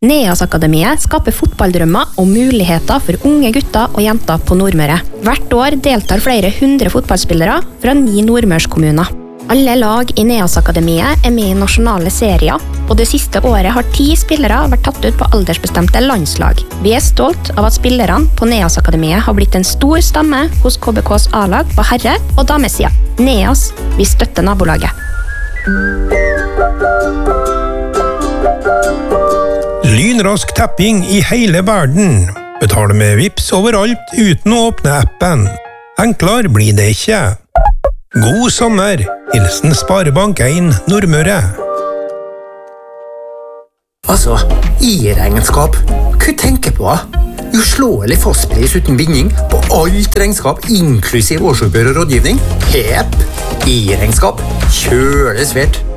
Neas-akademiet skaper fotballdrømmer og muligheter for unge gutter og jenter på Nordmøre. Hvert år deltar flere 100 fotballspillere fra 9 nordmørskommuner. Alle lag i Neas-akademiet med i nasjonale serier, og det siste året har 10 spillere vært tatt ut på aldersbestemte landslag. Vi stolt av at spillerne på Neas-akademiet har blitt en stor stamme hos KBKs A-lag på herre- og damesida. Neas, vi støtter nabolaget. Lynrask tapping i hele verden. Betale med Vipps overalt uten å åpne appen. Enklere blir det ikke. God sommer! Hilsen Sparebank 1 Nordmøre. Altså, i-regnskap. Hva tenker på? Uslåelig fastpris uten binding på alt regnskap, inklusiv årsoppgjør og rådgivning. Hepp! I-regnskap. Kjølig svært.